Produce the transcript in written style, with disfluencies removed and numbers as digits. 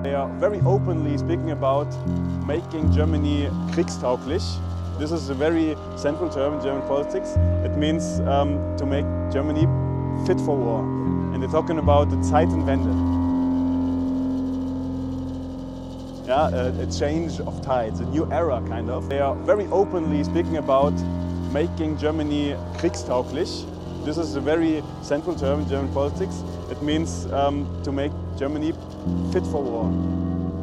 They are very openly speaking about making Germany kriegstauglich. This is a very central term in German politics. It means to make Germany fit for war. And they're talking about the Zeitenwende. Yeah, a change of tides, a new era kind of. They are very openly speaking about making Germany kriegstauglich. This is a very central term in German politics. It means to make Germany fit for war.